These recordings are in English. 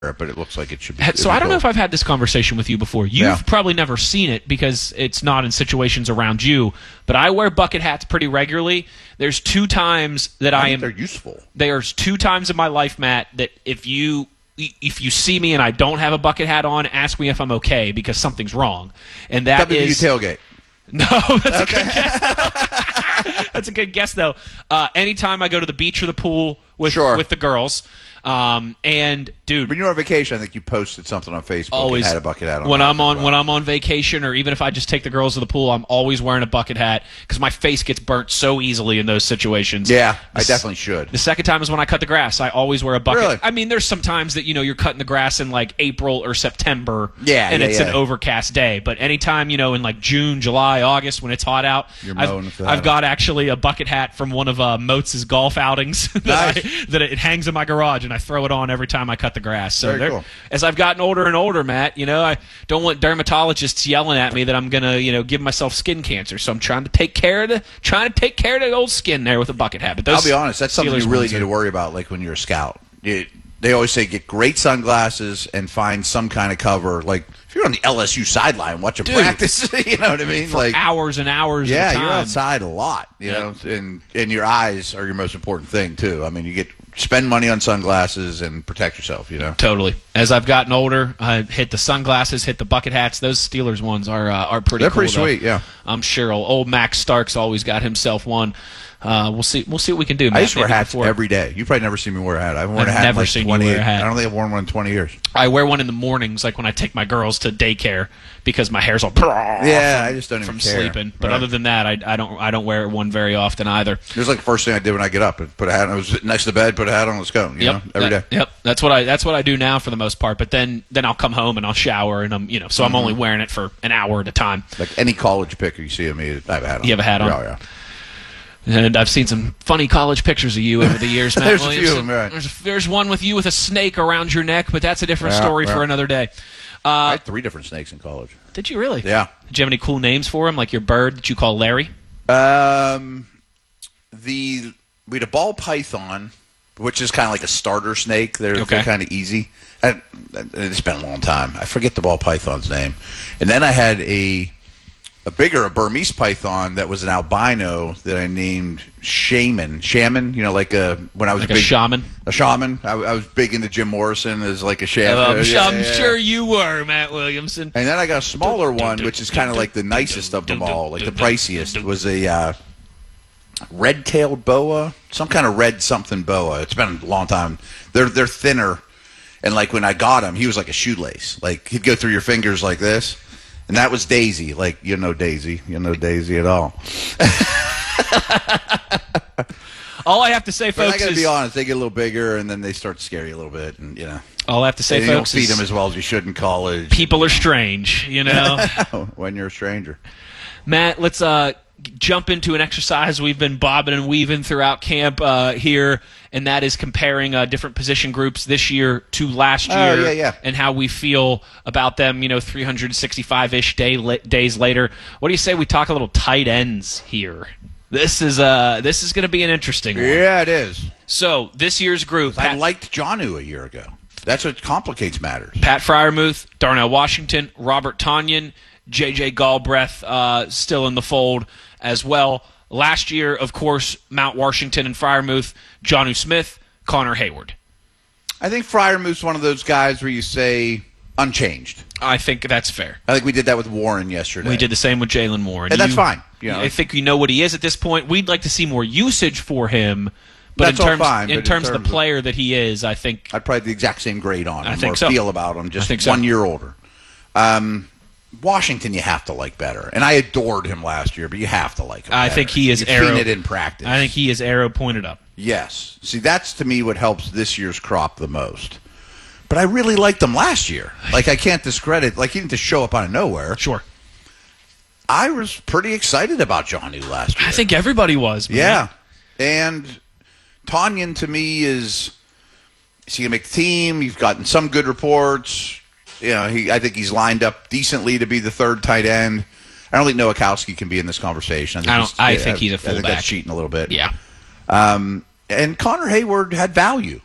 but it looks like it should be. So I don't know if I've had this conversation with you before. You've probably never seen it because it's not in situations around you, but I wear bucket hats pretty regularly. There's 2 times that they're useful. There's 2 times in my life, Matt, that if you see me and I don't have a bucket hat on, ask me if I'm okay because something's wrong. And that is tailgate. No, that's a good guess. That's a good guess, though. Anytime I go to the beach or the pool with the girls, and dude, when you're on vacation, I think you posted something on Facebook. Always and had a bucket hat on. When I'm on vacation, or even if I just take the girls to the pool, I'm always wearing a bucket hat because my face gets burnt so easily in those situations. Yeah, I definitely should. The second time is when I cut the grass. I always wear a bucket. Really? I mean, there's some times that you're cutting the grass in like April or September, and it's an overcast day. But anytime in like June, July, August when it's hot out, I've got actually a bucket hat from one of Moats' golf outings that it hangs in my garage, and I throw it on every time I cut the grass. So cool. As I've gotten older and older, Matt, I don't want dermatologists yelling at me that I'm gonna give myself skin cancer. So I'm trying to take care of the old skin there with a bucket hat. But I'll be honest, that's something you really need to worry about, like when you're a scout. They always say get great sunglasses and find some kind of cover. Like if you're on the LSU sideline watching practice, you know what I mean? For like hours and hours. Yeah, at a time. You're outside a lot, you know, and your eyes are your most important thing too. I mean, spend money on sunglasses and protect yourself, Totally. As I've gotten older, I hit the sunglasses, hit the bucket hats. Those Steelers ones are pretty. They're cool, pretty sweet, yeah. I'm sure old Max Starks always got himself one. We'll see what we can do. Matt. I used to wear hats every day. You've probably never seen me wear a hat. I've worn a hat never in like seen 20 you wear a hat. I don't think I've worn one in 20 years. I wear one in the mornings, like when I take my girls to daycare, because my hair's all I just don't even from care. sleeping. But other than that, I don't wear one very often either. It was like the first thing I did when I get up. Put a hat on. I was next to the bed, put a hat on, let's go. Every day. Yep, that's what I do now for the most part. But then I'll come home and I'll shower, and I'm only wearing it for an hour at a time. Like any college picker you see of me, I have a hat on. You have a hat on? Oh, yeah. And I've seen some funny college pictures of you over the years, Matt There's Williams. a few of them, right. There's one with you with a snake around your neck, but that's a different story for another day. I had 3 different snakes in college. Did you really? Yeah. Did you have any cool names for them, like your bird that you call Larry? We had a ball python, which is kind of like a starter snake. They're kind of easy. It's been a long time. I forget the ball python's name. And then I had a Burmese python that was an albino that I named Shaman, when I was like a shaman. A shaman. I was big into Jim Morrison as like a shaman. I'm sure you were, Matt Williamson. And then I got a smaller one, which is kind of like the nicest of them all, like the priciest. Was a red-tailed boa, some kind of red something boa. It's been a long time. They're thinner, and like when I got him, he was like a shoelace. Like he'd go through your fingers like this. And that was Daisy. Like, Daisy. Daisy at all. All I have to say, folks, I got to be honest. They get a little bigger, and then they start to scare you a little bit. And, all I have to say, folks, you don't feed them as well as you should in college. People are strange, when you're a stranger. Matt, let's jump into an exercise we've been bobbing and weaving throughout camp here, and that is comparing different position groups this year to last year and how we feel about them, 365-ish days later. What do you say we talk a little tight ends here? This is going to be an interesting one. Yeah, it is. So this year's group. I liked Jonnu a year ago. That's what complicates matters. Pat Freiermuth, Darnell Washington, Robert Tonyan, J.J. Galbraith still in the fold as well. Last year, of course, Mount Washington and Freiermuth, Jonnu Smith, Connor Hayward. I think Freiermuth's one of those guys where you say unchanged. I think that's fair. I think we did that with Warren yesterday. We did the same with Jalen Warren. And that's fine. I think you know what he is at this point. We'd like to see more usage for him. But in terms of the player that he is, I think I'd probably the exact same grade on him. I think so. Feel about him, just 1 year older. Washington, you have to like better, and I adored him last year, but you have to like him. I think he is You've arrow. seen it in practice. I think he is arrow pointed up. Yes. See, that's to me what helps this year's crop the most. But I really liked him last year. Like I can't discredit. Like he didn't just show up out of nowhere. Sure. I was pretty excited about Jonnu last year. I think everybody was. Man. Yeah, and Tonyan to me is he gonna make the team? He's gotten some good reports. I think he's lined up decently to be the third tight end. I don't think Nowakowski can be in this conversation. I think he's a fullback. I think that's cheating a little bit. Yeah. And Connor Hayward had value.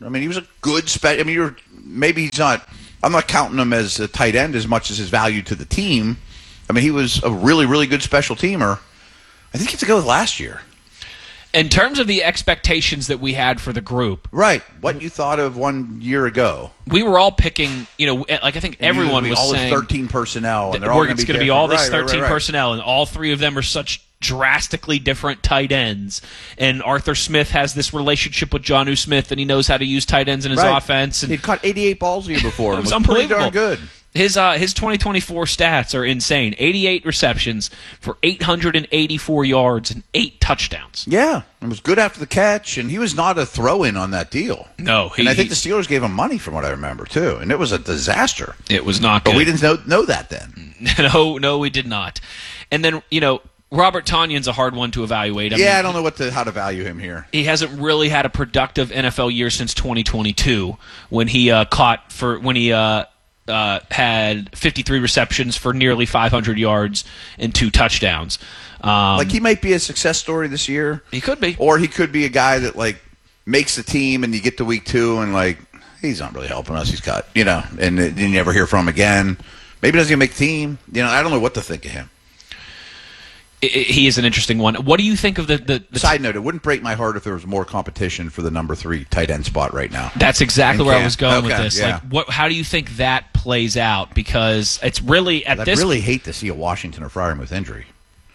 I mean, he was a good I mean, maybe he's not. I'm not counting him as a tight end as much as his value to the team. I mean, he was a really, really good special teamer. I think you have to go with last year. In terms of the expectations that we had for the group. Right. What you thought of 1 year ago. We were all picking, like I think everyone was all saying. All 13 personnel. And they're all it's going to be all this 13 personnel, and all three of them are such drastically different tight ends. And Arthur Smith has this relationship with Jonnu Smith, and he knows how to use tight ends in his offense. And he'd caught 88 balls a year before. It was unbelievable. Pretty darn good. His 2024 stats are insane. 88 receptions for 884 yards and 8 touchdowns. Yeah, it was good after the catch, and he was not a throw-in on that deal. No. And I think the Steelers gave him money from what I remember, too, and it was a disaster. It was not good. But we didn't know that then. No, we did not. And then, Robert Tonyan's a hard one to evaluate. I don't know how to value him here. He hasn't really had a productive NFL year since 2022 when he had 53 receptions for nearly 500 yards and 2 touchdowns. He might be a success story this year. He could be. Or he could be a guy that, makes the team and you get to week 2 and, he's not really helping us. He's cut, and you never hear from him again. Maybe he doesn't even make the team. I don't know what to think of him. He is an interesting one. What do you think of the side note? It wouldn't break my heart if there was more competition for the number 3 tight end spot right now. That's exactly where I was going with this. Yeah. How do you think that plays out? Because it's really I'd really hate to see a Washington or Freiermuth injury.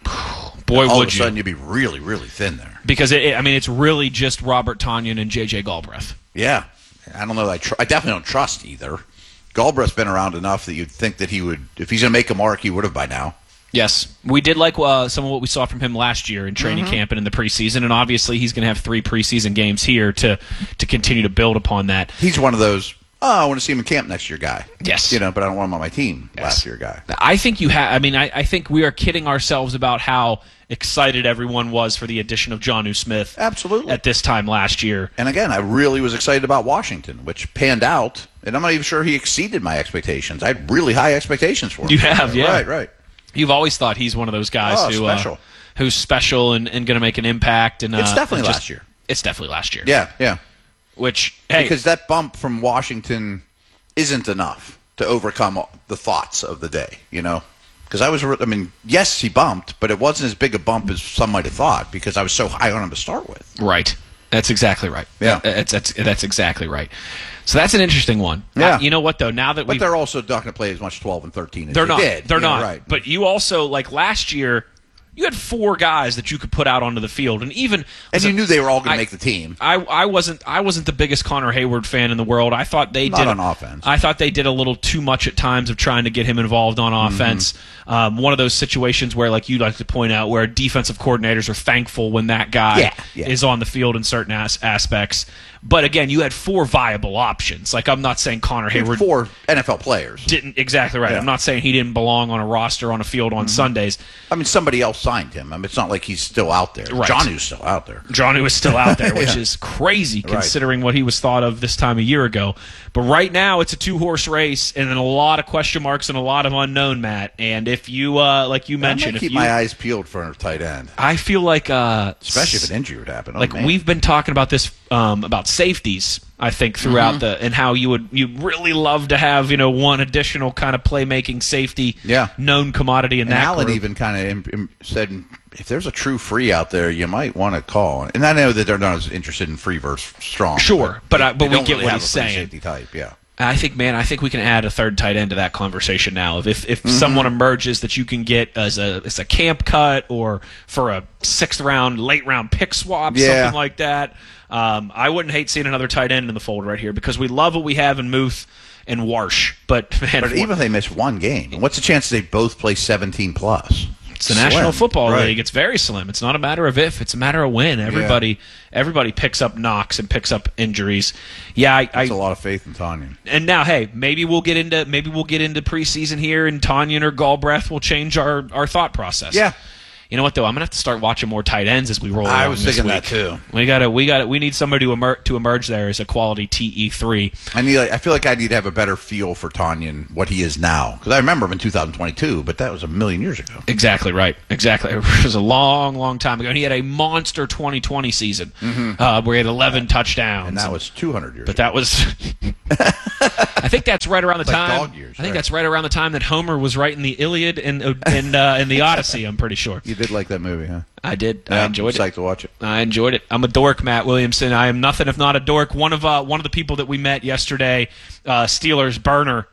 Boy, all would of a sudden you'd be really, really thin there. Because it's really just Robert Tonyan and J.J. Galbraith. Yeah, I don't know. I definitely don't trust either. Galbraith's been around enough that you'd think that he would, if he's going to make a mark, he would have by now. Yes. We did like some of what we saw from him last year in training camp and in the preseason, and obviously he's going to have 3 preseason games here to continue to build upon that. He's one of those, I want to see him in camp next year guy. Yes. But I don't want him on my team last year guy. I think you have. I think we are kidding ourselves about how excited everyone was for the addition of Jonnu Smith. Absolutely. At this time last year. And again, I really was excited about Washington, which panned out, and I'm not even sure he exceeded my expectations. I had really high expectations for him. You have, yeah. Right. You've always thought he's one of those guys who's special and going to make an impact. And it's definitely last year. It's definitely last year. Yeah. Which, because that bump from Washington isn't enough to overcome the thoughts of the day, Because yes, he bumped, but it wasn't as big a bump as some might have thought because I was so high on him to start with. Right. That's exactly right. Yeah. That's exactly right. So that's an interesting one. Yeah. You know what, though? But they're also not going to play as much 12 and 13 as they're not. did. They're not. Right. But you also, last year, you had 4 guys that you could put out onto the field, and you knew they were all going to make the team. I wasn't the biggest Connor Hayward fan in the world. I thought they did on offense. I thought they did a little too much at times of trying to get him involved on offense. One of those situations where, you like to point out, where defensive coordinators are thankful when that guy is on the field in certain aspects. But again, you had 4 viable options. I'm not saying Connor Hayward 4 NFL players didn't exactly right. Yeah. I'm not saying he didn't belong on a roster on a field on Sundays. Somebody else signed him. It's not like he's still out there. Right. Jonnu's still out there. Jonnu is still out there, which is crazy considering what he was thought of this time a year ago. But right now, it's a 2-horse race and a lot of question marks and a lot of unknown, Matt. And if you, like you mentioned, keep my eyes peeled for a tight end. I feel like, especially if an injury would happen. We've been talking about this about safeties, I think, throughout and how you'd really love to have one additional kind of playmaking safety, known commodity in that Allen group. even kind of said, if there's a true free out there, you might want to call. And I know that they're not as interested in free versus strong. Sure, but we get really what he's saying. Safety type, yeah. I think we can add a 3rd tight end to that conversation now. If someone emerges that you can get as a camp cut or for a 6th round, late round pick swap, something like that, I wouldn't hate seeing another tight end in the fold right here because we love what we have in Muth and Warsh. But even if they miss one game, what's the chance they both play 17 plus? It's the National Football League. It's very slim. It's not a matter of if; it's a matter of when. Everybody picks up knocks and picks up injuries. Yeah, That's a lot of faith in Tonyan. And now, hey, maybe we'll get into preseason here, and Tonyan or Galbraith will change our thought process. Yeah. You know what though? I'm gonna have to start watching more tight ends as we roll. I was thinking that too. We need somebody to emerge there as a quality TE3. I feel like I need to have a better feel for Tonyan, what he is now, because I remember him in 2022, but that was a million years ago. Exactly right. Exactly. It was a long time ago. And he had a monster 2020 season where he had 11 touchdowns, and that was 200 years. But that was. I think that's right around the time. Dog years, I think that's right around the time that Homer was writing the Iliad and the Odyssey. I'm pretty sure. You did like that movie, huh? I did. Yeah, I enjoyed it. I'm psyched to watch it. I enjoyed it. I'm a dork, Matt Williamson. I am nothing if not a dork. One of the people that we met yesterday, Steelers burner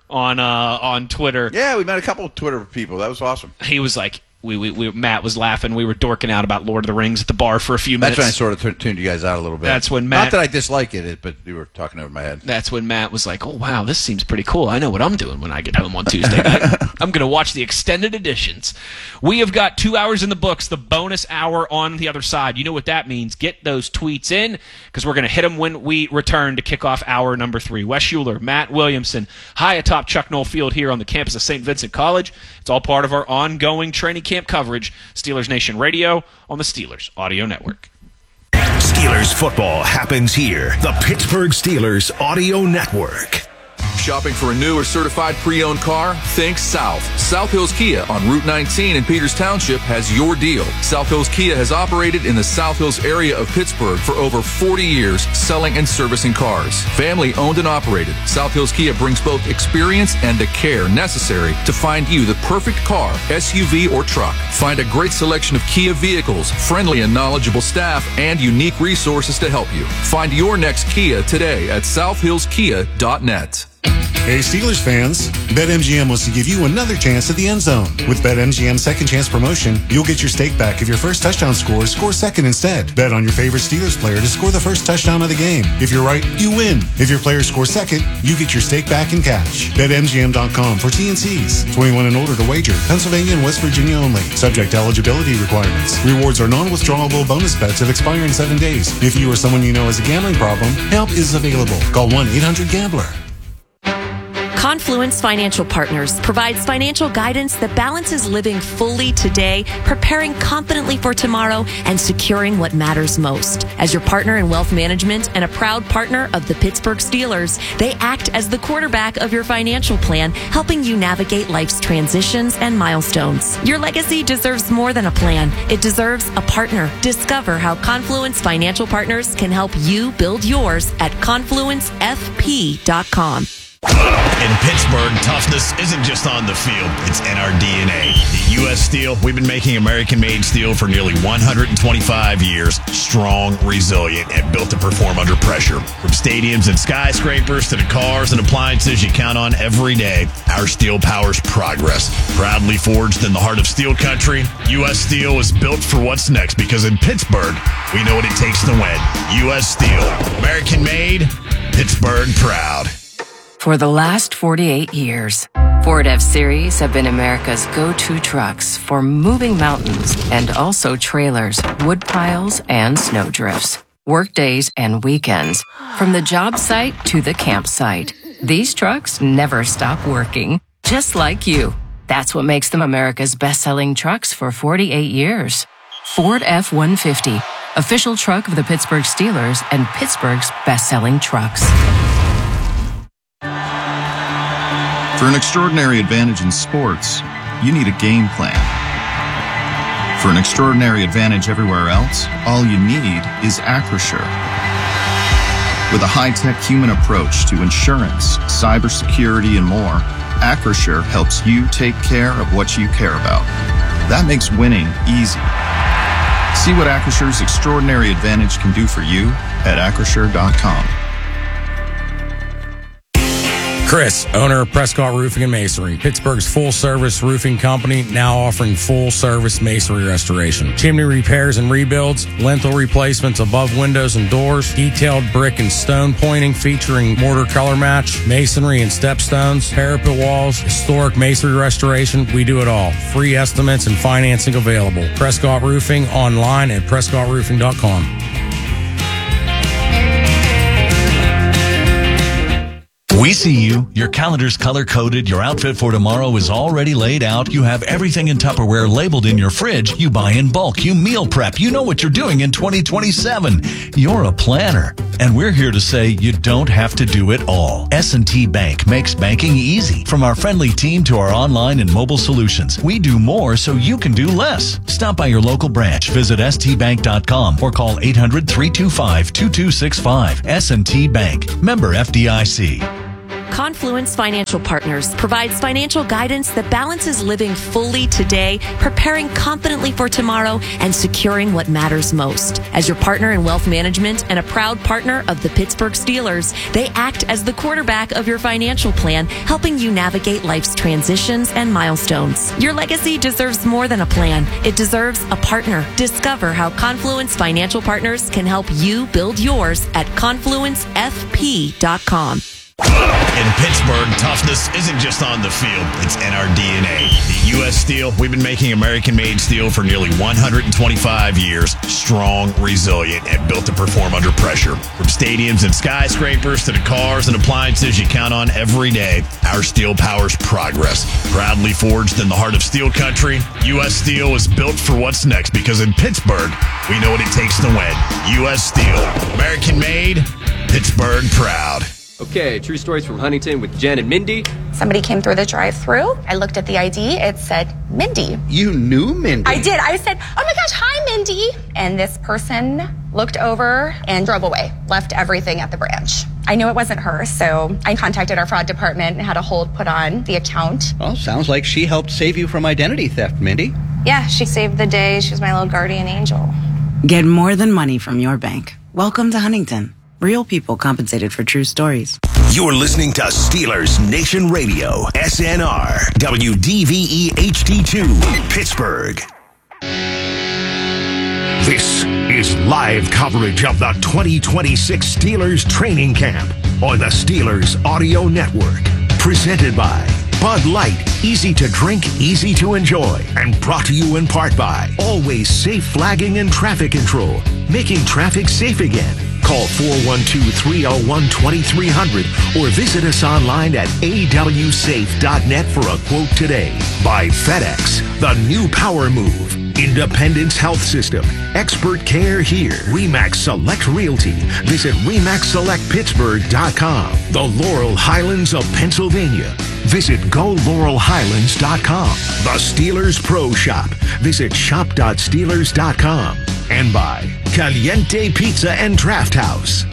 on Twitter. Yeah, we met a couple of Twitter people. That was awesome. He was like. Matt was laughing. We were dorking out about Lord of the Rings at the bar for a few minutes. That's when I sort of tuned you guys out a little bit. That's when Matt... Not that I dislike it, but you were talking over my head. That's when Matt was like, oh, wow, this seems pretty cool. I know what I'm doing when I get home on Tuesday night. I'm going to watch the extended editions. We have got 2 hours in the books, the bonus hour on the other side. You know what that means. Get those tweets in, because we're going to hit them when we return to kick off hour number 3. Wes Schuler, Matt Williamson, high atop Chuck Noll Field here on the campus of St. Vincent College. It's all part of our ongoing training camp coverage. Steelers Nation Radio on the Steelers Audio Network. Steelers football happens here. The Pittsburgh Steelers Audio Network. Shopping for a new or certified pre-owned car? Think South. South Hills Kia on Route 19 in Peters Township has your deal. South Hills Kia has operated in the South Hills area of Pittsburgh for over 40 years, selling and servicing cars. Family owned and operated, South Hills Kia brings both experience and the care necessary to find you the perfect car, SUV, or truck. Find a great selection of Kia vehicles, friendly and knowledgeable staff, and unique resources to help you. Find your next Kia today at southhillskia.net. Hey Steelers fans, BetMGM wants to give you another chance at the end zone. With BetMGM's second chance promotion, you'll get your stake back if your first touchdown score second instead. Bet on your favorite Steelers player to score the first touchdown of the game. If you're right, you win. If your player scores second, you get your stake back in cash. BetMGM.com for T&Cs. 21 and older to wager. Pennsylvania and West Virginia only. Subject to eligibility requirements. Rewards are non-withdrawable bonus bets that expire in 7 days. If you or someone you know has a gambling problem, help is available. Call 1-800-GAMBLER. Confluence Financial Partners provides financial guidance that balances living fully today, preparing confidently for tomorrow, and securing what matters most. As your partner in wealth management and a proud partner of the Pittsburgh Steelers, they act as the quarterback of your financial plan, helping you navigate life's transitions and milestones. Your legacy deserves more than a plan. It deserves a partner. Discover how Confluence Financial Partners can help you build yours at confluencefp.com. In Pittsburgh, toughness isn't just on the field, it's in our DNA. At U.S. Steel, we've been making American-made steel for nearly 125 years. Strong, resilient, and built to perform under pressure. From stadiums and skyscrapers to the cars and appliances you count on every day, our steel powers progress. Proudly forged in the heart of steel country, U.S. Steel is built for what's next, because in Pittsburgh, we know what it takes to win. U.S. Steel, American-made, Pittsburgh proud. For the last 48 years, Ford F-Series have been America's go-to trucks for moving mountains and also trailers, wood piles, and snow drifts. Workdays and weekends, from the job site to the campsite. These trucks never stop working, just like you. That's what makes them America's best-selling trucks for 48 years. Ford F-150, official truck of the Pittsburgh Steelers and Pittsburgh's best-selling trucks. For an extraordinary advantage in sports, you need a game plan. For an extraordinary advantage everywhere else, all you need is Acrisure. With a high-tech human approach to insurance, cybersecurity, and more, Acrisure helps you take care of what you care about. That makes winning easy. See what Acrissure's extraordinary advantage can do for you at Acrisure.com. Chris, owner of Prescott Roofing and Masonry, Pittsburgh's full-service roofing company, now offering full-service masonry restoration, chimney repairs and rebuilds, lintel replacements above windows and doors, detailed brick and stone pointing featuring mortar color match, masonry and stepstones, parapet walls, historic masonry restoration. We do it all. Free estimates and financing available. Prescott Roofing online at prescottroofing.com. We see you. Your calendar's color-coded. Your outfit for tomorrow is already laid out. You have everything in Tupperware labeled in your fridge. You buy in bulk. You meal prep. You know what you're doing in 2027. You're a planner. And we're here to say you don't have to do it all. S&T Bank makes banking easy. From our friendly team to our online and mobile solutions, we do more so you can do less. Stop by your local branch. Visit stbank.com or call 800-325-2265. S&T Bank. Member FDIC. Confluence Financial Partners provides financial guidance that balances living fully today, preparing confidently for tomorrow, and securing what matters most. As your partner in wealth management and a proud partner of the Pittsburgh Steelers, they act as the quarterback of your financial plan, helping you navigate life's transitions and milestones. Your legacy deserves more than a plan. It deserves a partner. Discover how Confluence Financial Partners can help you build yours at confluencefp.com. In Pittsburgh, toughness isn't just on the field, it's in our DNA. At U.S. Steel, we've been making American-made steel for nearly 125 years. Strong, resilient, and built to perform under pressure. From stadiums and skyscrapers to the cars and appliances you count on every day, our steel powers progress. Proudly forged in the heart of steel country, U.S. Steel is built for what's next because in Pittsburgh, we know what it takes to win. U.S. Steel. American-made, Pittsburgh proud. Okay, true stories from Huntington with Jen and Mindy. Somebody came through the drive-thru. I looked at the ID. It said Mindy. You knew Mindy? I did. I said, oh my gosh, hi, Mindy. And this person looked over and drove away, left everything at the branch. I knew it wasn't her, so I contacted our fraud department and had a hold put on the account. Well, sounds like she helped save you from identity theft, Mindy. Yeah, she saved the day. She was my little guardian angel. Get more than money from your bank. Welcome to Huntington. Real people compensated for true stories. You're listening to Steelers Nation Radio, SNR, WDVE HD2, Pittsburgh. This is live coverage of the 2026 Steelers training camp on the Steelers Audio Network. Presented by Bud Light, easy to drink, easy to enjoy. And brought to you in part by Always Safe Flagging and Traffic Control, making traffic safe again. Call 412-301-2300 or visit us online at awsafe.net for a quote today. By FedEx, the new power move. Independence Health System. Expert care here. RE/MAX Select Realty. Visit RE/MAXSelectPittsburgh.com. The Laurel Highlands of Pennsylvania. Visit GoLaurelHighlands.com. The Steelers Pro Shop. Visit shop.steelers.com. And by Caliente Pizza and Draft House.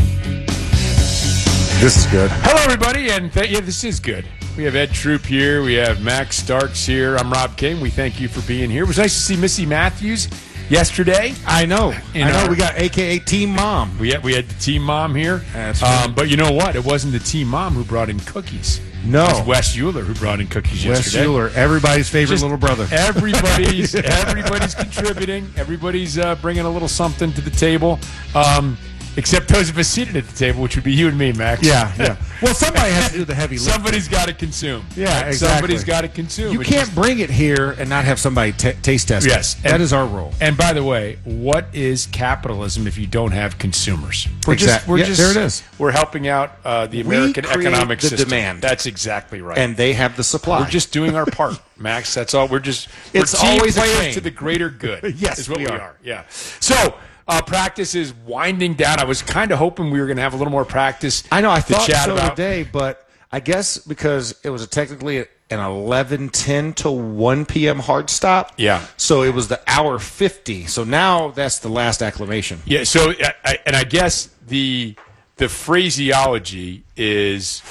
This is good. Hello, everybody, and this is good. We have Ed Troop here. We have Max Starks here. I'm Rob King. We thank you for being here. It was nice to see Missy Matthews yesterday. I know. We got AKA Team Mom. We had the Team Mom here. That's right. But you know what? It wasn't the Team Mom who brought in cookies. No. It was Wes Euler who brought in cookies yesterday. Wes Euler, everybody's favorite little brother. Everybody's contributing. Everybody's bringing a little something to the table. Except those of us seated at the table, which would be you and me, Max. Yeah. Well, somebody has to do the heavy lifting. Somebody's got to consume. Yeah, exactly. Somebody's got to consume. You can't bring it here and not have somebody taste test it. Yes. That is our role. And by the way, what is capitalism if you don't have consumers? There it is. We're helping out the American economic the system. Demand. That's exactly right. And they have the supply. We're just doing our part, Max. That's all. We're team always players to the greater good. Yes, is what we are. Yeah. So. Practice is winding down. I was kind of hoping we were going to have a little more practice. I know. I thought chat so about today, but I guess because it was technically an 11:10 to 1 p.m. hard stop. Yeah. So it was the hour 50. So now that's the last acclimation. Yeah. So I guess the phraseology is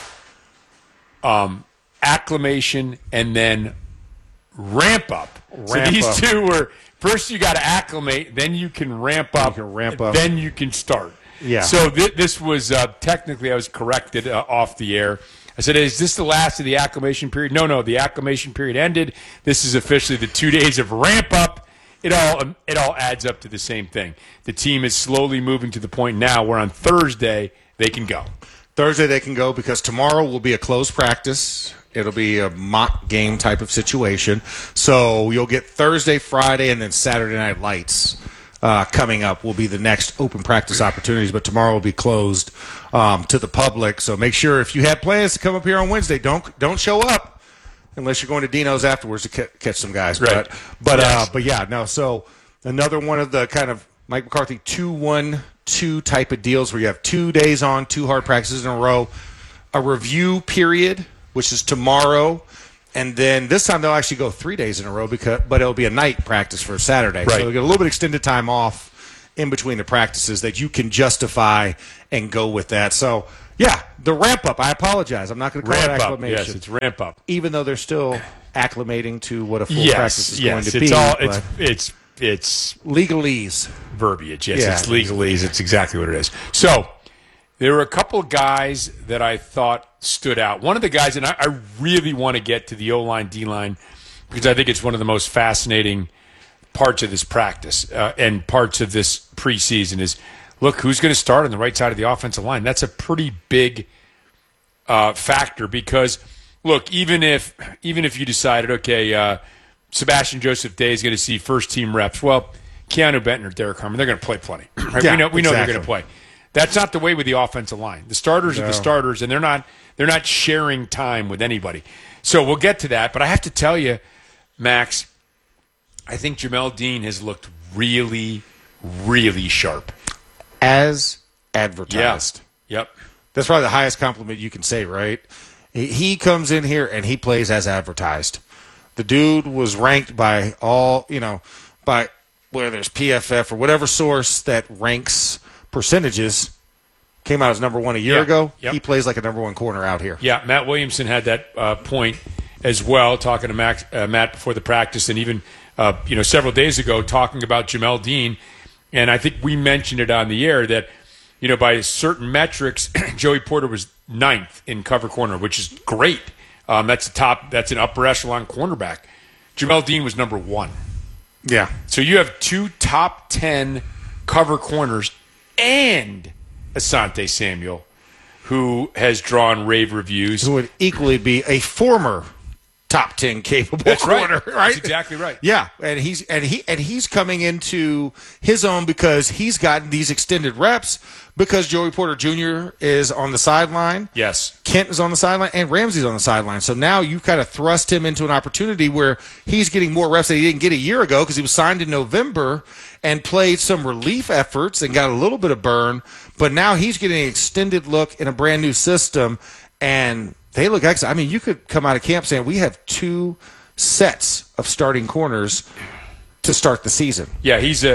acclimation and then ramp up. These two were. First, you got to acclimate, then you can ramp up, then you can start. Yeah. So this was technically I was corrected off the air. I said, "Is this the last of the acclimation period?" No, the acclimation period ended. This is officially the 2 days of ramp up. It all adds up to the same thing. The team is slowly moving to the point now where on Thursday they can go. Thursday they can go because tomorrow will be a closed practice. It'll be a mock game type of situation. So you'll get Thursday, Friday, and then Saturday Night Lights coming up will be the next open practice opportunities, but tomorrow will be closed to the public. So make sure if you have plans to come up here on Wednesday, don't show up unless you're going to Dino's afterwards to catch some guys. Right. But yeah, no. So another one of the kind of Mike McCarthy 2-1-2 type of deals where you have 2 days on, 2 hard practices in a row, a review period, which is tomorrow. And then this time they'll actually go 3 days in a row, but it'll be a night practice for Saturday. Right. So they'll get a little bit extended time off in between the practices that you can justify and go with that. So, yeah, the ramp up. I apologize. I'm not going to call it acclimation. Yes, it's ramp up. Even though they're still acclimating to what a full practice is going to it's be. All, it's legalese verbiage. Yes, it's legalese. It's exactly what it is. So there were a couple of guys that I thought stood out. One of the guys, and I really want to get to the O-line, D-line, because I think it's one of the most fascinating parts of this practice and parts of this preseason is, look, who's going to start on the right side of the offensive line? That's a pretty big factor because, look, even if you decided, okay, Sebastian Joseph Day is going to see first-team reps, well, Keanu Benton or Derek Harmon, they're going to play plenty. Right? Yeah, we know they're exactly. going to play. That's not the way with the offensive line. The starters are the starters, and they're not sharing time with anybody. So we'll get to that. But I have to tell you, Max, I think Jamel Dean has looked really, really sharp. As advertised. Yeah. Yep. That's probably the highest compliment you can say, right? He comes in here and he plays as advertised. The dude was ranked by by whether there's PFF or whatever source that ranks percentages, came out as number 1 a year ago. Yep. He plays like a number 1 corner out here. Yeah, Matt Williamson had that point as well, talking to Matt before the practice, and even several days ago talking about Jamel Dean. And I think we mentioned it on the air that by certain metrics, Joey Porter was 9th in cover corner, which is great. That's an upper echelon cornerback. Jamel Dean was number 1. Yeah. So you have 2 top 10 cover corners and Asante Samuel, who has drawn rave reviews. Who would equally be a former top 10 capable corner, right? That's exactly right. Yeah, and he's coming into his own because he's gotten these extended reps because Joey Porter Jr. is on the sideline. Yes. Kent is on the sideline and Ramsey's on the sideline. So now you kind of thrust him into an opportunity where he's getting more reps that he didn't get a year ago because he was signed in November and played some relief efforts and got a little bit of burn. But now he's getting an extended look in a brand new system, and they look excellent. I mean, you could come out of camp saying we have 2 sets of starting corners to start the season. Yeah, he is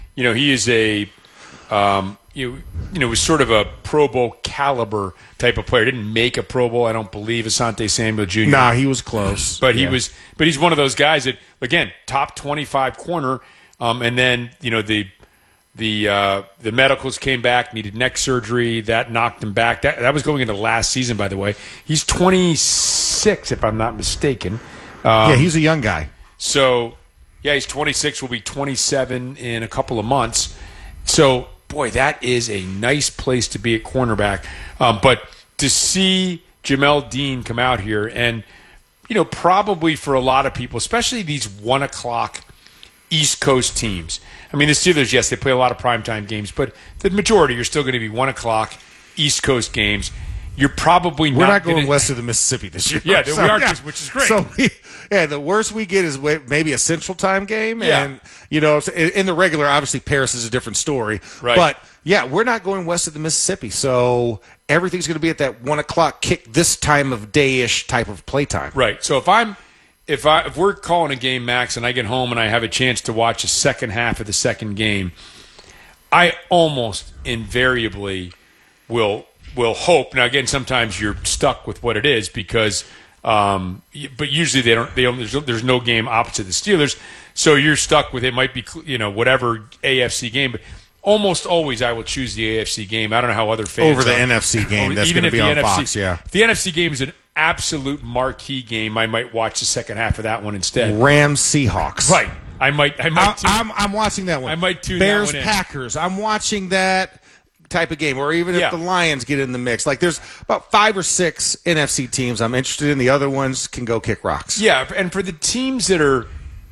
was sort of a Pro Bowl caliber type of player. Didn't make a Pro Bowl, I don't believe, Asante Samuel Jr. Nah, he was close. But he's one of those guys that, again, top 25 corner, and then, the medicals came back, needed neck surgery, that knocked him back. That was going into last season, by the way. He's 26, if I'm not mistaken. Yeah, he's a young guy. So, yeah, he's 26, will be 27 in a couple of months. So, boy, that is a nice place to be at cornerback. But to see Jamel Dean come out here and, probably for a lot of people, especially these 1 o'clock East Coast teams. I mean, the Steelers, yes, they play a lot of primetime games, but the majority are still going to be 1 o'clock East Coast games. You're probably not. We're not going west of the Mississippi this year. Yeah, we are, which is great. So, the worst we get is maybe a Central Time game. Yeah. And, in the regular, obviously, Paris is a different story. Right. But, yeah, we're not going west of the Mississippi. So everything's going to be at that 1 o'clock kick, this time of day-ish type of playtime. Right. So if we're calling a game, Max, and I get home and I have a chance to watch the second half of the second game, I almost invariably will hope. Now, again, sometimes you're stuck with what it is because, but usually there's no game opposite the Steelers, so you're stuck with it. Might be whatever AFC game, but almost always I will choose the AFC game. I don't know how other fans over the NFC game. That's going to be on Fox. Yeah, if the NFC game is an absolute marquee game, I might watch the second half of that one instead. Rams Seahawks. Right. I might. I'm watching that one. I might tune Bears that one in. Packers. I'm watching that type of game, or even if the Lions get in the mix. Like there's about 5 or 6 NFC teams I'm interested in. The other ones can go kick rocks. Yeah, and for the teams that are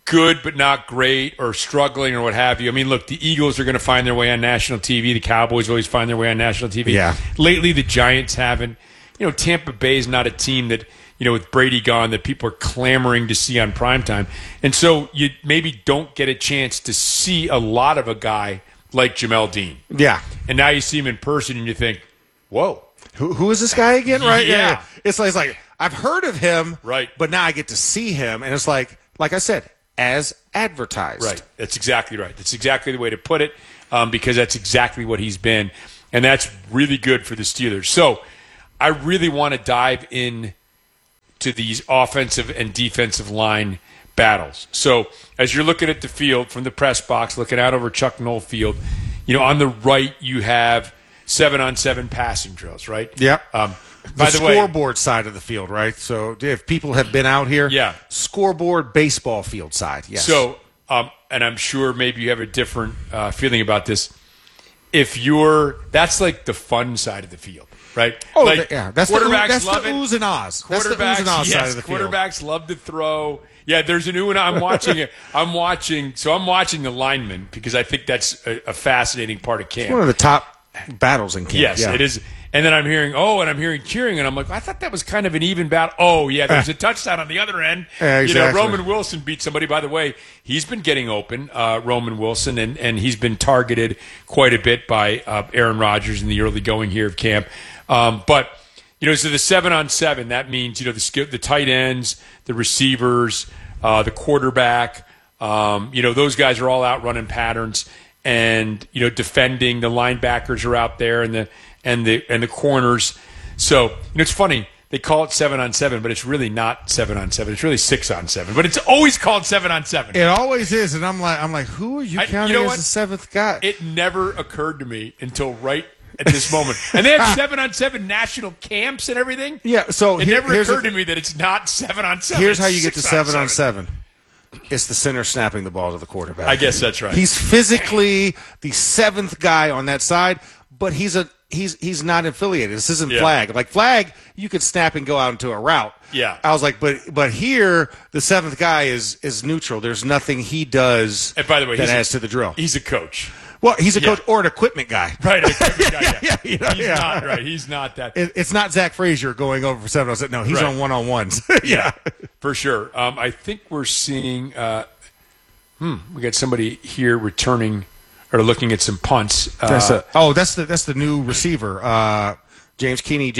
good but not great or struggling or what have you. I mean, look, the Eagles are going to find their way on national TV. The Cowboys always find their way on national TV. Yeah. Lately, the Giants haven't. Tampa Bay is not a team that, with Brady gone, that people are clamoring to see on primetime. And so you maybe don't get a chance to see a lot of a guy like Jamel Dean. Yeah. And now you see him in person and you think, whoa. Who is this guy again? Right? Yeah. It's like I've heard of him, right? But now I get to see him, and it's like I said, as advertised. Right. That's exactly right. That's exactly the way to put it, because that's exactly what he's been, and that's really good for the Steelers. So I really want to dive in to these offensive and defensive line battles. So as you're looking at the field from the press box, looking out over Chuck Noll Field, on the right you have 7-on-7 passing drills, right? Yep. By the way, scoreboard side of the field, right? So if people have been out here, yeah, scoreboard baseball field side, yes. So, and I'm sure maybe you have a different feeling about this. That's like the fun side of the field, right? Oh, like, that's quarterbacks the oohs and ahs. That's the oohs and ahs side of the field. Quarterbacks love to throw. Yeah, there's an ooh and ah. I'm watching the linemen because I think that's a fascinating part of camp. It's one of the top battles in camp. Yes, yeah. It is. And then I'm hearing cheering, and I'm like, I thought that was kind of an even battle. Oh, yeah, there's a touchdown on the other end. Exactly. Roman Wilson beat somebody. By the way, he's been getting open, Roman Wilson, and he's been targeted quite a bit by Aaron Rodgers in the early going here of camp. But so the 7-on-7, that means the tight ends, the receivers, the quarterback. Those guys are all out running patterns, and defending. The linebackers are out there, and the corners. So it's funny, they call it 7-on-7, but it's really not 7-on-7. It's really 6-on-7. But it's always called 7-on-7. It always is, and I'm like, who are you counting as the seventh guy? It never occurred to me until right at this moment. And they have 7-on-7 national camps and everything. Yeah, so it never occurred to me that it's not 7-on-7. Here's how you get to 7-on-7. It's the center snapping the ball to the quarterback. I guess that's right. He's physically the seventh guy on that side, but he's not affiliated. This isn't flag. Like flag, you could snap and go out into a route. Yeah. I was like, but here the seventh guy is neutral. There's nothing he does and by the way, that adds to the drill. He's a coach. Well, he's a coach or an equipment guy. Right, an equipment guy. Yeah. He's not right. He's not that. It's not Zach Frazier going over for 7-on-7. No, he's on one-on-ones. Yeah, for sure. I think we're seeing. We got somebody here returning or looking at some punts. That's the new receiver, James Keeney.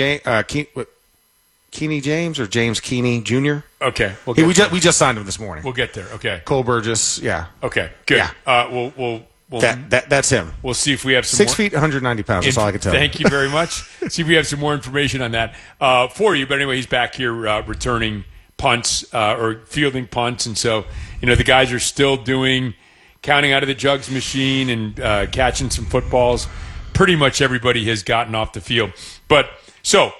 Keeney James or James Keeney Jr. Okay, we just signed him this morning. We'll get there. Okay, Cole Burgess. Yeah. Okay, good. Yeah. We'll that's him. We'll see if we have some 6 feet, 190 pounds. That's all I can tell. Thank you very much. See if we have some more information on that for you. But anyway, he's back here returning punts or fielding punts, and so the guys are still counting out of the jugs machine and catching some footballs. Pretty much everybody has gotten off the field, but so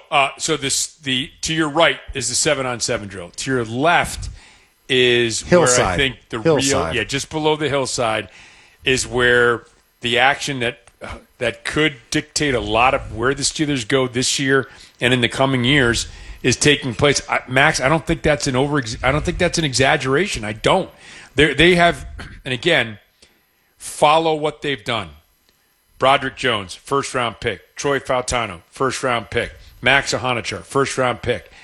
to your right is the 7-on-7 drill. To your left is hillside. Where I think the hillside. real just below the hillside is where the action that could dictate a lot of where the Steelers go this year and in the coming years is taking place. Max, I don't think that's an exaggeration. I don't. They have, and again, follow what they've done. Broderick Jones, first-round pick. Troy Fautano, first-round pick. Max Ahanichar, first-round pick.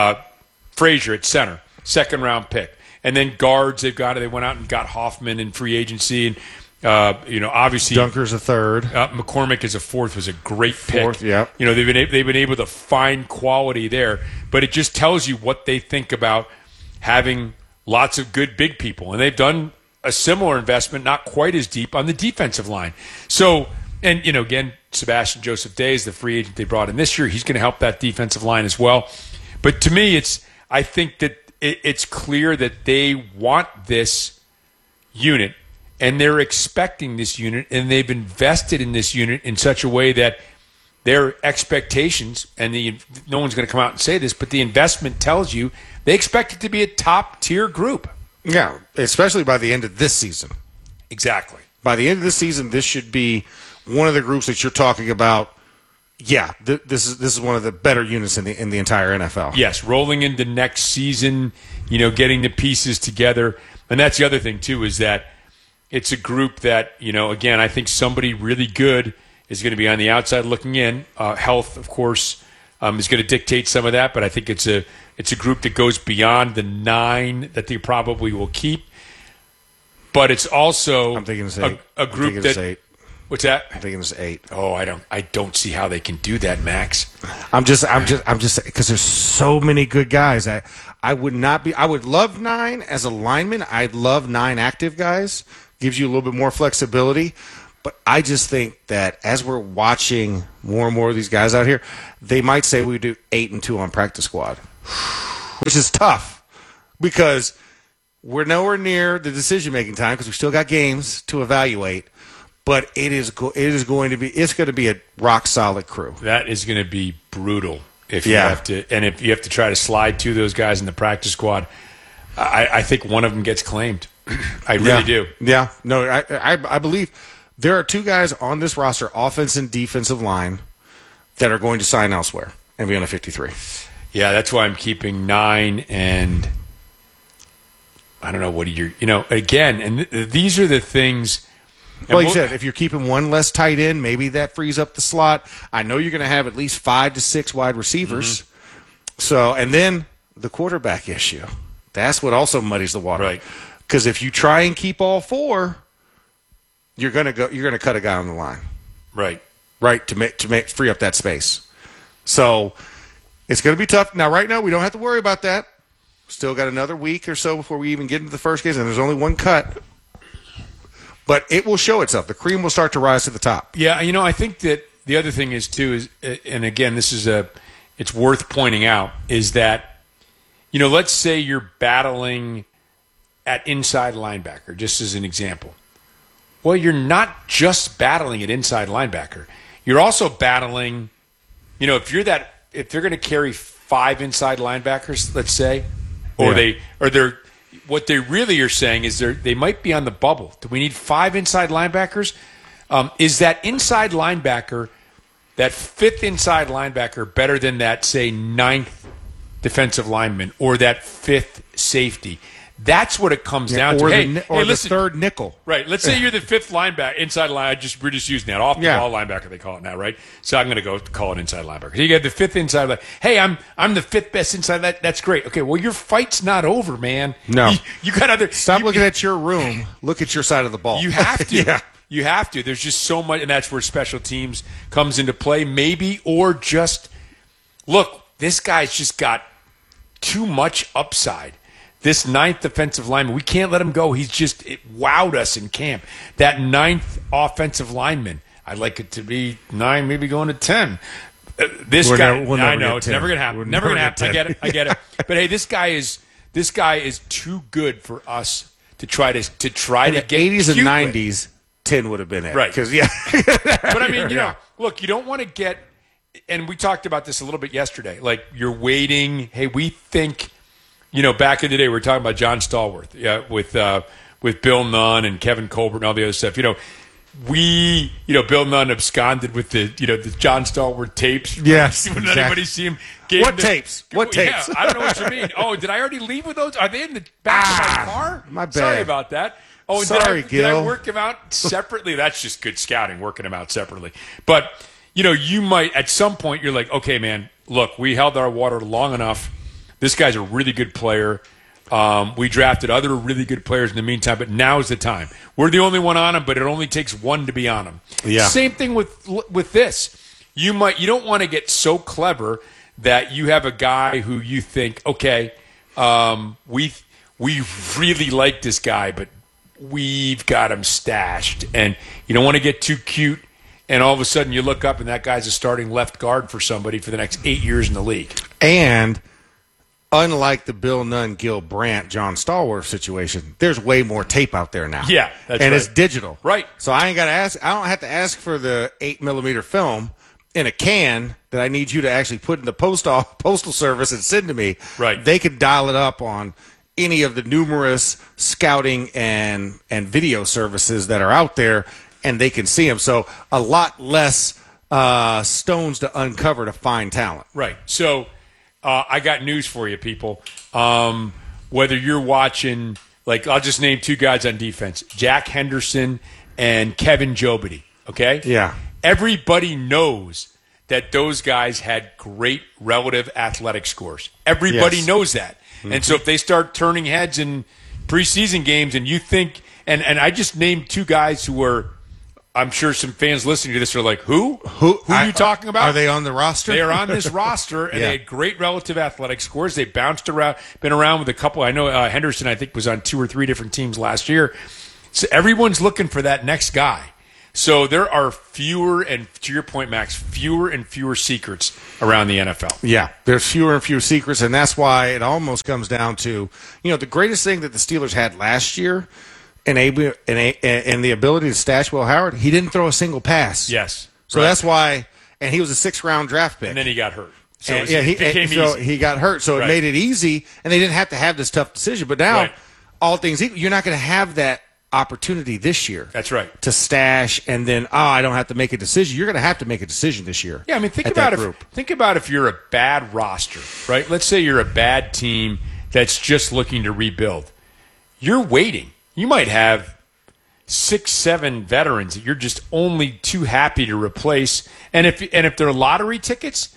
Frazier at center, second-round pick. And then guards, they went out and got Hoffman in free agency, and obviously Dunker's a third. McCormick as a fourth was a great pick. Fourth, yeah. They've been able to find quality there, but it just tells you what they think about having lots of good big people, and they've done a similar investment, not quite as deep, on the defensive line. So, and again, Sebastian Joseph Day is the free agent they brought in this year. He's going to help that defensive line as well. But to me, I think that it's clear that they want this unit, and they're expecting this unit, and they've invested in this unit in such a way that their expectations, and no one's going to come out and say this, but the investment tells you they expect it to be a top-tier group. Yeah, especially by the end of this season. Exactly. By the end of this season, this should be one of the groups that you're talking about. Yeah, this is one of the better units in the entire NFL. Yes, rolling into next season, getting the pieces together. And that's the other thing, too, is that it's a group that, again, I think somebody really good is going to be on the outside looking in. Health, of course, is going to dictate some of that, but I think it's a group that goes beyond the 9 that they probably will keep. But it's also I'm thinking it's a group that. 8. What's that? I'm thinking it's 8. Oh, I don't see how they can do that, Max. I'm just because there's so many good guys. I would love 9 as a lineman. I'd love 9 active guys. Gives you a little bit more flexibility. But I just think that as we're watching more and more of these guys out here, they might say we do 8 and 2 on practice squad, which is tough because we're nowhere near the decision-making time because we still got games to evaluate. But it is going to be a rock-solid crew. That is going to be brutal if you have to try to slide 2 of those guys in the practice squad. I think one of them gets claimed. I really do. Yeah. No, I believe there are 2 guys on this roster, offense and defensive line, that are going to sign elsewhere and be on a 53. Yeah, that's why I'm keeping 9 and I don't know what again, and these are the things. Well, like you said, if you're keeping one less tight end, maybe that frees up the slot. I know you're going to have at least 5 to 6 wide receivers. Mm-hmm. So, and then the quarterback issue. That's what also muddies the water. Right. Because if you try and keep all 4, you're going to cut a guy on the line. Right. Right, to free up that space. So, it's going to be tough. Now, right now, we don't have to worry about that. Still got another week or so before we even get into the first games, and there's only 1 cut. But it will show itself. The cream will start to rise to the top. Yeah, I think that the other thing is, too, and again, it's worth pointing out, is that, let's say you're battling at inside linebacker, just as an example. Well, you're not just battling at inside linebacker. You're also battling, if they're going to carry 5 inside linebackers, let's say, what they really are saying is they might be on the bubble. Do we need 5 inside linebackers? Is that inside linebacker, that 5th inside linebacker, better than that, say, 9th defensive lineman or that 5th safety? That's what it comes down to. The third nickel. Right. Let's say you're the 5th linebacker, inside linebacker. We're just using that. Off the ball linebacker, they call it now, right? So I'm going to go call it inside linebacker. So you got the 5th inside linebacker. Hey, I'm the 5th best inside. That's great. Okay, well, your fight's not over, man. No. You got other. Stop looking at your room. Look at your side of the ball. You have to. Yeah. You have to. There's just so much, and that's where special teams comes into play, maybe, or just, look, this guy's just got too much upside. This 9th defensive lineman, we can't let him go. It wowed us in camp. That 9th offensive lineman, I'd like it to be 9, maybe going to 10. This guy, I know it's never going to happen. Never going to happen. I get it. But hey, this guy is too good for us to try to get. In the 80s and 90s, 10 would have been it. Right. Because But I mean, look, you don't want to get. And we talked about this a little bit yesterday. Like you're waiting. Hey, we think. Back in the day, we were talking about John Stallworth, with Bill Nunn and Kevin Colbert and all the other stuff. Bill Nunn absconded with the John Stallworth tapes. Yes, when anybody see him. What tapes? What tapes? Yeah, I don't know what you mean. Oh, did I already leave with those? Are they in the back of my car? My bad. Sorry about that. Oh, and sorry, did I work them out separately? That's just good scouting, working them out separately. But you might at some point you're like, okay, man, look, we held our water long enough. This guy's a really good player. We drafted other really good players in the meantime, but now's the time. We're the only one on him, but it only takes 1 to be on him. Yeah. Same thing with this. You don't want to get so clever that you have a guy who you think, okay, we really like this guy, but we've got him stashed, and you don't want to get too cute. And all of a sudden, you look up, and that guy's a starting left guard for somebody for the next 8 years in the league. And unlike the Bill Nunn, Gil Brandt, John Stallworth situation, there's way more tape out there now. Yeah, that's and right. It's digital. Right. So I don't have to ask for the 8mm film in a can that I need you to actually put in the postal service and send to me. Right. They could dial it up on any of the numerous scouting and video services that are out there, and they can see them. So a lot less stones to uncover to find talent. Right. So I got news for you, people. Whether you're watching like I'll just name two guys on defense, Jack Henderson and Kevin Jobity, okay? Yeah. Everybody knows that those guys had great relative athletic scores. Everybody knows that. Mm-hmm. And so if they start turning heads in preseason games and you think and I just named two guys who were, I'm sure some fans listening to this are like, who are you talking about? Are they on the roster? They are on this roster, and they had great relative athletic scores. They bounced around, been around with a couple. I know Henderson, I think, was on 2 or 3 different teams last year. So everyone's looking for that next guy. So there are fewer, and to your point, Max, fewer and fewer secrets around the NFL. Yeah, there's fewer and fewer secrets, and that's why it almost comes down to, the greatest thing that the Steelers had last year, and the ability to stash Will Howard, he didn't throw a single pass. Yes. So that's why, and he was a 6th-round draft pick. And then he got hurt. So he got hurt, so it made it easy, and they didn't have to have this tough decision. But now, all things equal, you're not going to have that opportunity this year. That's right. To stash and then, I don't have to make a decision. You're going to have to make a decision this year. Yeah, I mean, think about if you're a bad roster, right? Let's say you're a bad team that's just looking to rebuild. You're waiting. You might have 6, 7 veterans that you're just only too happy to replace. And if they're lottery tickets,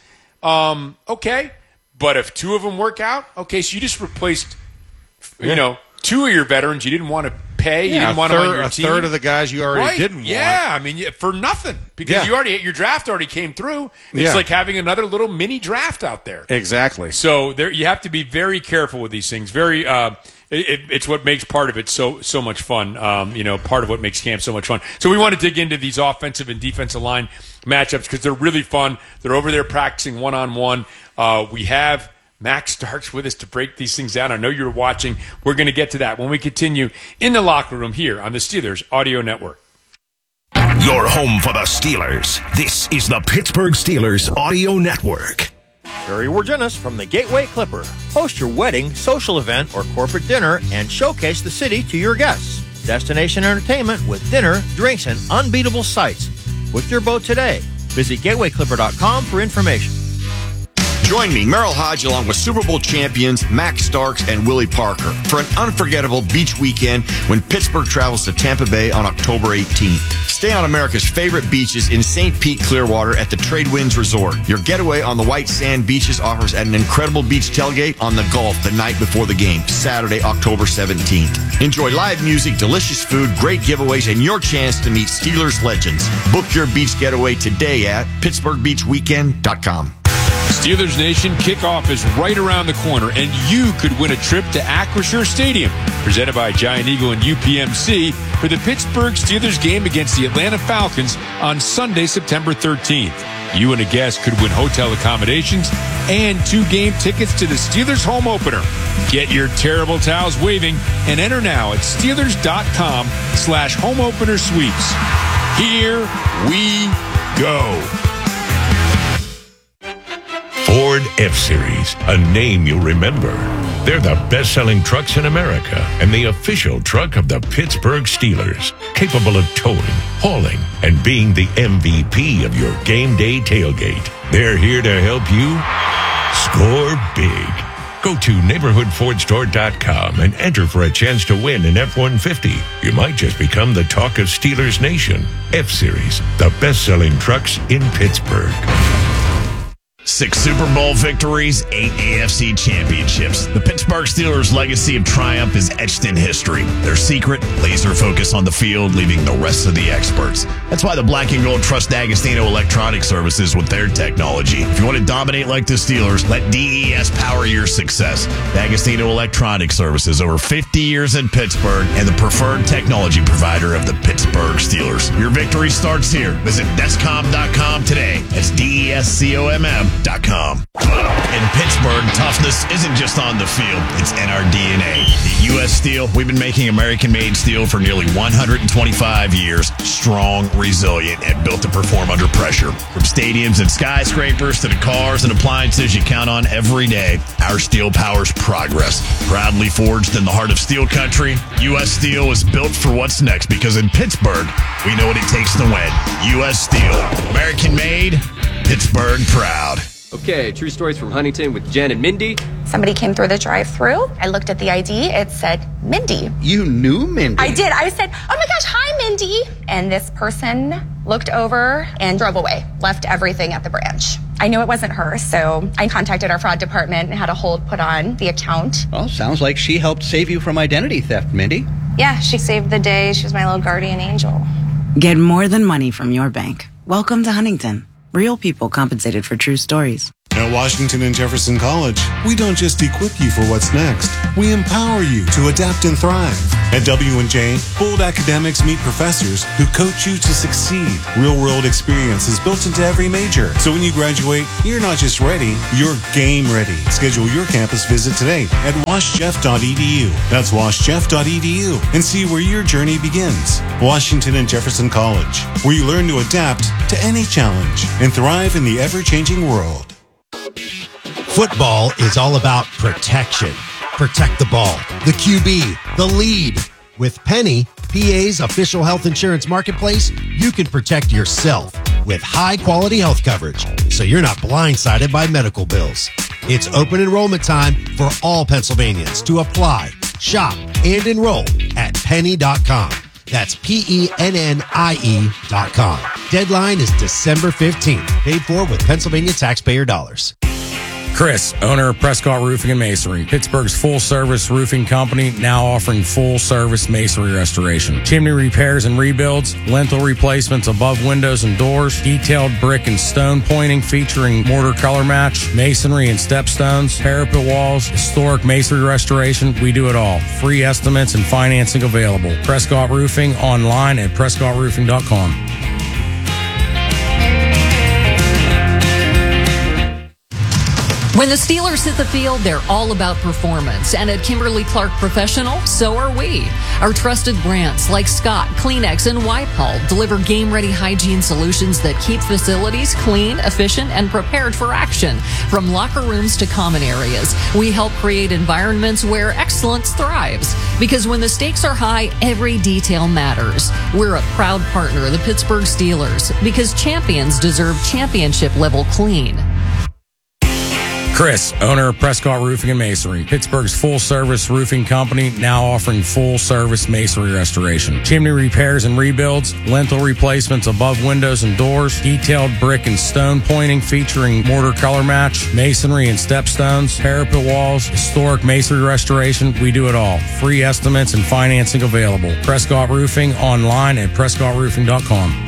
okay. But if 2 of them work out, okay, so you just replaced, 2 of your veterans you didn't want to pay. You didn't want them on your team. A third of the guys you already didn't want. Yeah, I mean, for nothing. Because your draft already came through. It's like having another little mini draft out there. Exactly. So you have to be very careful with these things. Very, it's what makes part of it so much fun. Part of what makes camp so much fun. So we want to dig into these offensive and defensive line matchups because they're really fun. They're over there practicing one-on-one. We have Max Starks with us to break these things down. I know you're watching. We're going to get to that when we continue in the locker room here on the Steelers Audio Network. Your home for the Steelers. This is the Pittsburgh Steelers Audio Network. Barry Wargenis from the Gateway Clipper. Host your wedding, social event, or corporate dinner and showcase the city to your guests. Destination entertainment with dinner, drinks, and unbeatable sights. Book your boat today. Visit gatewayclipper.com for information. Join me, Merrill Hodge, along with Super Bowl champions Max Starks and Willie Parker for an unforgettable beach weekend when Pittsburgh travels to Tampa Bay on October 18th. Stay on America's favorite beaches in St. Pete, Clearwater at the Trade Winds Resort. Your getaway on the white sand beaches offers an incredible beach tailgate on the Gulf the night before the game, Saturday, October 17th. Enjoy live music, delicious food, great giveaways, and your chance to meet Steelers legends. Book your beach getaway today at PittsburghBeachWeekend.com. Steelers Nation, kickoff is right around the corner, and you could win a trip to Acrisure Stadium, presented by Giant Eagle and UPMC, for the Pittsburgh Steelers game against the Atlanta Falcons on Sunday, September 13th. You and a guest could win hotel accommodations and 2 game tickets to the Steelers home opener. Get your terrible towels waving and enter now at Steelers.com/homeopenersweeps. Here we go. Ford F-Series, a name you'll remember. They're the best-selling trucks in America and the official truck of the Pittsburgh Steelers, capable of towing, hauling, and being the MVP of your game day tailgate. They're here to help you score big. Go to neighborhoodfordstore.com and enter for a chance to win an F-150. You might just become the talk of Steelers Nation. F-Series, the best-selling trucks in Pittsburgh. 6 Super Bowl victories, 8 AFC championships. The Pittsburgh Steelers' legacy of triumph is etched in history. Their secret, laser focus on the field, leaving the rest of the experts. That's why the Black and Gold trust D'Agostino Electronic Services with their technology. If you want to dominate like the Steelers, let DES power your success. D'Agostino Electronic Services, over 50 years in Pittsburgh, and the preferred technology provider of the Pittsburgh Steelers. Your victory starts here. Visit Descom.com today. That's DESCOMM.com. In Pittsburgh, toughness isn't just on the field, it's in our DNA. At U.S. Steel, we've been making American-made steel for nearly 125 years, strong, resilient, and built to perform under pressure. From stadiums and skyscrapers to the cars and appliances you count on every day, our steel powers progress. Proudly forged in the heart of steel country, U.S. Steel is built for what's next because in Pittsburgh, we know what it takes to win. U.S. Steel, American-made, Pittsburgh proud. Okay, true stories from Huntington with Jen and Mindy. Somebody came through the drive-thru. I looked at the ID. It said Mindy. You knew Mindy? I did. I said, oh my gosh, hi, Mindy. And this person looked over and drove away, left everything at the branch. I knew it wasn't her, so I contacted our fraud department and had a hold put on the account. Well, sounds like she helped save you from identity theft, Mindy. Yeah, she saved the day. She was my little guardian angel. Get more than money from your bank. Welcome to Huntington. Real people compensated for true stories. At Washington and Jefferson College, we don't just equip you for what's next. We empower you to adapt and thrive. At W&J, bold academics meet professors who coach you to succeed. Real-world experience is built into every major. So when you graduate, you're not just ready, you're game ready. Schedule your campus visit today at washjeff.edu. That's washjeff.edu and see where your journey begins. Washington and Jefferson College, where you learn to adapt to any challenge and thrive in the ever-changing world. Football is all about protection. Protect the ball, the QB, the lead. With Penny, PA's official health insurance marketplace, you can protect yourself with high-quality health coverage, so you're not blindsided by medical bills. It's open enrollment time for all Pennsylvanians to apply, shop, and enroll at penny.com. That's PENNIE.com. Deadline is December 15th. Paid for with Pennsylvania taxpayer dollars. Chris, owner of Prescott Roofing and Masonry, Pittsburgh's full-service roofing company, now offering full-service masonry restoration, chimney repairs and rebuilds, lintel replacements above windows and doors, detailed brick and stone pointing featuring mortar color match, masonry and stepstones, parapet walls, historic masonry restoration. We do it all. Free estimates and financing available. Prescott Roofing online at prescottroofing.com. When the Steelers hit the field, they're all about performance. And at Kimberly-Clark Professional, so are we. Our trusted brands like Scott, Kleenex, and Wipe-All deliver game-ready hygiene solutions that keep facilities clean, efficient, and prepared for action. From locker rooms to common areas, we help create environments where excellence thrives. Because when the stakes are high, every detail matters. We're a proud partner of the Pittsburgh Steelers because champions deserve championship-level clean. Chris, owner of Prescott Roofing and Masonry, Pittsburgh's full-service roofing company, now offering full-service masonry restoration, chimney repairs and rebuilds, lintel replacements above windows and doors, detailed brick and stone pointing featuring mortar color match, masonry and stepstones, parapet walls, historic masonry restoration. We do it all. Free estimates and financing available. Prescott Roofing online at prescottroofing.com.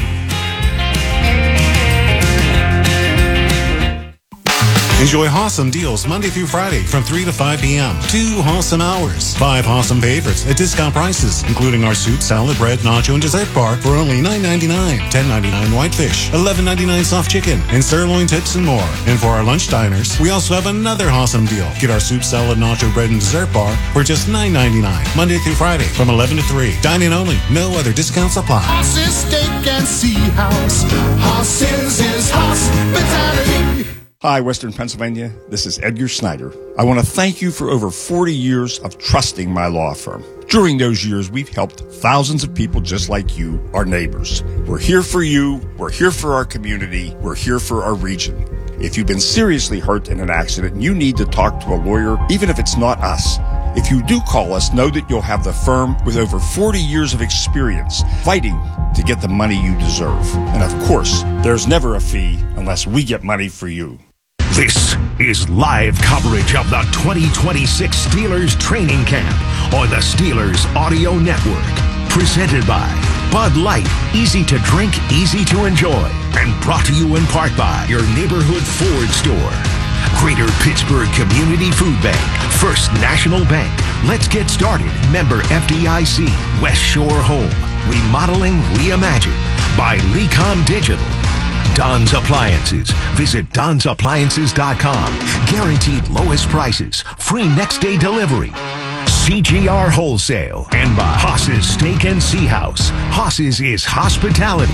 Enjoy Hawesome deals Monday through Friday from 3 to 5 p.m. 2 Hawesome hours. 5 Hawesome favorites at discount prices, including our soup, salad, bread, nacho, and dessert bar for only $9.99. $10.99 whitefish, $11.99 soft chicken, and sirloin tips and more. And for our lunch diners, we also have another Hawesome deal. Get our soup, salad, nacho, bread, and dessert bar for just $9.99. Monday through Friday from 11 to 3. Dine-in only. No other discounts apply. Hawes's Steak and Sea House. Hawson's is hospitality. Hi, Western Pennsylvania. This is Edgar Snyder. I want to thank you for over 40 years of trusting my law firm. During those years, we've helped thousands of people just like you, our neighbors. We're here for you. We're here for our community. We're here for our region. If you've been seriously hurt in an accident, you need to talk to a lawyer, even if it's not us. If you do call us, know that you'll have the firm with over 40 years of experience fighting to get the money you deserve. And of course, there's never a fee unless we get money for you. This is live coverage of the 2026 Steelers training camp on the Steelers Audio Network. Presented by Bud Light, easy to drink, easy to enjoy. And brought to you in part by your neighborhood Ford store. Greater Pittsburgh Community Food Bank, First National Bank. Let's get started. Member FDIC, West Shore Home. Remodeling Reimagined by Lecom Digital. Don's Appliances. Visit Don'sAppliances.com. Guaranteed lowest prices. Free next day delivery. CGR Wholesale. And by Haas's Steak and Sea House. Haas's is hospitality.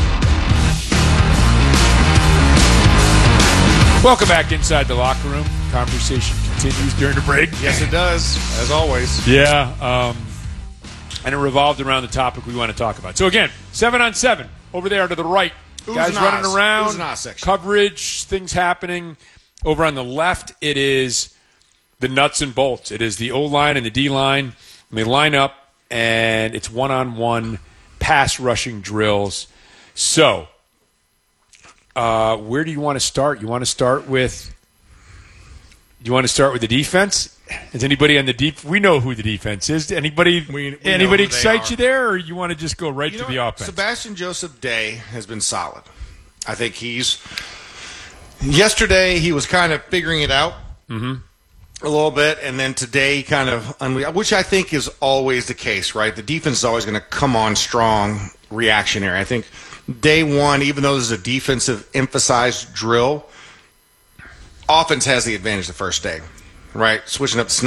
Welcome back inside the locker room. Conversation continues during the break. Yes, it does, as always. Yeah. And it revolved around the topic we want to talk about. So again, 7-on-7 over there to the right. Guys running around, section. coverage, things happening. Over on the left, it is the nuts and bolts. It is the O-line and the D-line. And they line up, and it's one-on-one pass rushing drills. So, where do you want to start? You want to start with the defense? Is anybody on the deep? We know who the defense is. Anybody excite you there, or you want to just go right to the offense? Sebastian Joseph Day has been solid. I think yesterday he was kind of figuring it out a little bit, and then today kind of which I think is always the case, right? The defense is always going to come on strong, reactionary. I think day one, even though this is a defensive emphasized drill, offense has the advantage the first day, right? Switching up the snap.